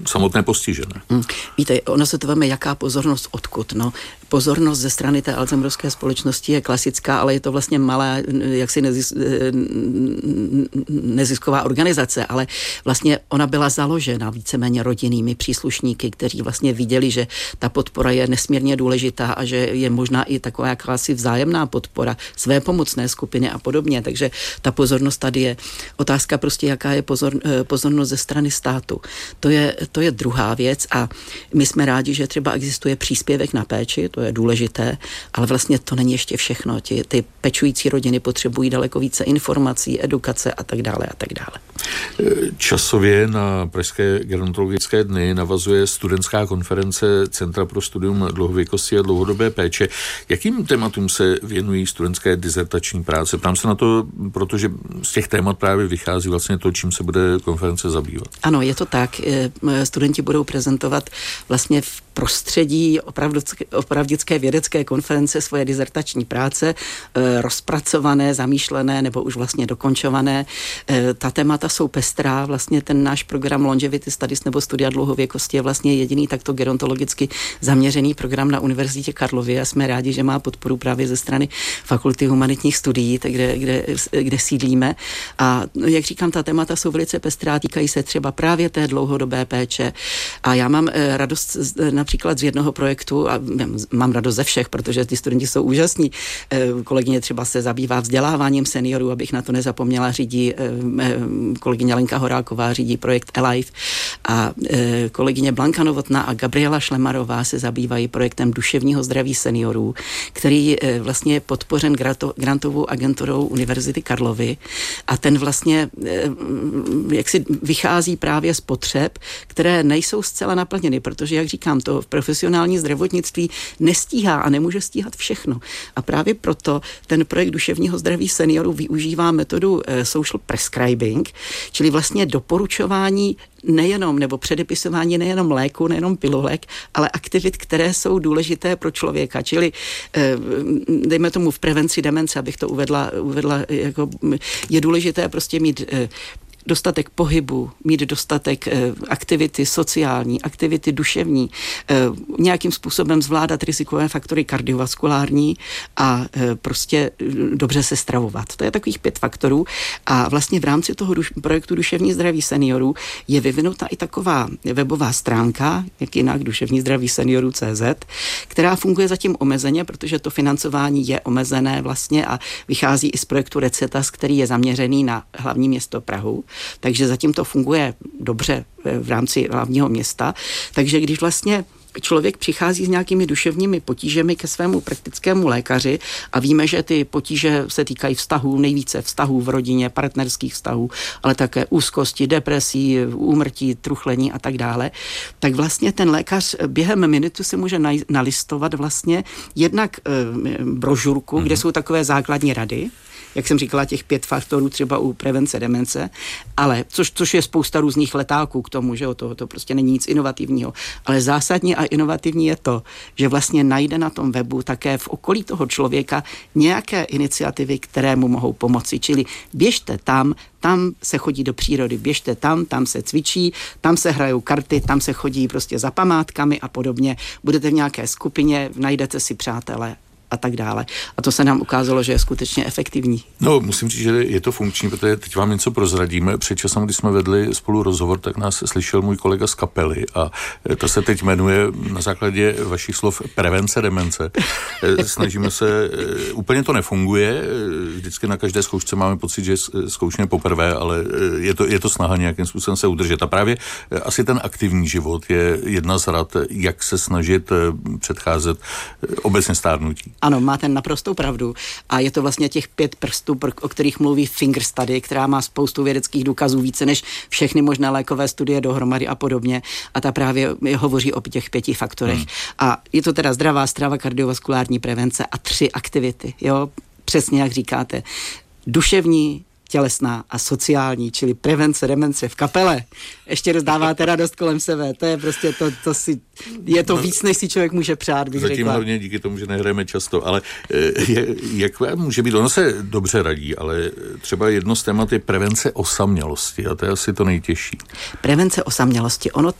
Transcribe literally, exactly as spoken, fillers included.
samotné postižené. Hmm. Víte, ono se to veme, jaká pozornost odkud. No, pozornost ze strany té alzheimerovské společnosti je klasická, ale je to vlastně malá, jaksi nezis, nezisková organizace, ale vlastně ona byla založena víceméně rodinnými příslušníky, kteří vlastně viděli, že ta podpora je nesmírně důležitá a že je možná i taková jakási vzájemná podpora své pomocné skupiny a podobně. Takže ta pozornost tady je. Otázka prostě, jaká je pozor, pozornost ze strany státu. To je, to je druhá věc a my jsme rádi, že třeba existuje příspěvek na péči, to je důležité, ale vlastně to není ještě všechno. Ty, ty pečující rodiny potřebují daleko více informací, edukace a tak dále a tak dále. Časově na Pražské gerontologické dny navazuje studentská konference Centra pro studium dlouhověkosti a dlouhodobé péče. Jakým tématům se věnují studentské dizertační práce? Ptám se na to, protože z těch témat právě vychází vlastně to, čím se bude konference zabývat. Ano, je to tak. Studenti budou prezentovat vlastně v prostředí opravdické vědecké konference svoje dizertační práce, rozpracované, zamýšlené nebo už vlastně dokončované. Ta témata jsou pestrá, vlastně ten náš program Longevity Studies nebo studia dlouhověkosti je vlastně jediný takto gerontologicky zaměřený program na Univerzitě Karlově a jsme rádi, že má podporu právě ze strany Fakulty humanitních studií, kde, kde, kde sídlíme. A jak říkám, ta témata jsou velice pestrá, týkají se třeba právě té dlouhodobé péče. A já mám radost například z jednoho projektu, a mám radost ze všech, protože ty studenti jsou úžasní. Kolegyně třeba se zabývá vzděláváním seniorů, abych na to nezapomněla, řídí kolegyně Lenka Horáková, řídí projekt Alive a kolegyně Blanka Novotná a Gabriela Šlemarová se zabývají projektem duševního zdraví seniorů, který vlastně je podpořen grantovou agenturou Univerzity Karlovy a ten vlastně jaksi vychází právě z potřeb, které nejsou zcela naplněny, protože, jak říkám, to v profesionální zdravotnictví nestíhá a nemůže stíhat všechno. A právě proto ten projekt duševního zdraví seniorů využívá metodu social prescribing, čili vlastně doporučování nejenom, nebo předepisování nejenom léku, nejenom pilulek, ale aktivit, které jsou důležité pro člověka. Čili dejme tomu v prevenci demence, abych to uvedla, uvedla jako je důležité prostě mít dostatek pohybu, mít dostatek e, aktivity sociální, aktivity duševní, e, nějakým způsobem zvládat rizikové faktory kardiovaskulární a e, prostě e, dobře se stravovat. To je takových pět faktorů a vlastně v rámci toho duš, projektu Duševní zdraví seniorů je vyvinuta i taková webová stránka, jak jinak duševní zdraví seniorů tečka cé zet, která funguje zatím omezeně, protože to financování je omezené vlastně a vychází i z projektu Recetas, který je zaměřený na hlavní město Prahu. Takže zatím to funguje dobře v rámci hlavního města. Takže když vlastně člověk přichází s nějakými duševními potížemi ke svému praktickému lékaři a víme, že ty potíže se týkají vztahů, nejvíce vztahů v rodině, partnerských vztahů, ale také úzkosti, depresí, úmrtí, truchlení a tak dále, tak vlastně ten lékař během minuty si může nalistovat vlastně jednak e, brožurku, mm-hmm. kde jsou takové základní rady, jak jsem říkala, těch pět faktorů třeba u prevence demence, ale což, což je spousta různých letáků k tomu, že jo, to, to prostě není nic inovativního, ale zásadně a inovativní je to, že vlastně najde na tom webu také v okolí toho člověka nějaké iniciativy, které mu mohou pomoci, čili běžte tam, tam se chodí do přírody, běžte tam, tam se cvičí, tam se hrajou karty, tam se chodí prostě za památkami a podobně, budete v nějaké skupině, najdete si přátele a tak dále. A to se nám ukázalo, že je skutečně efektivní. No, musím říct, že je to funkční, protože teď vám něco prozradíme. Před časem, když jsme vedli spolu rozhovor, tak nás slyšel můj kolega z kapely a ta se teď jmenuje na základě vašich slov Prevence demence. Snažíme se, úplně to nefunguje, vždycky na každé zkoušce máme pocit, že zkoušíme poprvé, ale je to, je to snaha nějakým způsobem se udržet. A právě asi ten aktivní život je jedna z rad, jak se snažit předcházet obecně stárnutí. Ano, máte naprostou pravdu. A je to vlastně těch pět prstů, o kterých mluví Finger Study, která má spoustu vědeckých důkazů, více než všechny možné lékové studie dohromady a podobně. A ta právě hovoří o těch pěti faktorech. Hmm. A je to teda zdravá strava, kardiovaskulární prevence a tři aktivity. Jo, přesně jak říkáte. Duševní, tělesná a sociální, čili prevence demence v kapele. Ještě rozdáváte radost kolem sebe. To je prostě to, to si, je to no, víc, než si člověk může přát, bych zatím řekla. Hlavně díky tomu, že nehrajeme často, ale je, jak může být, ono se dobře radí, ale třeba jedno z témat je prevence osamělosti a to je asi to nejtěžší. Prevence osamělosti. Ono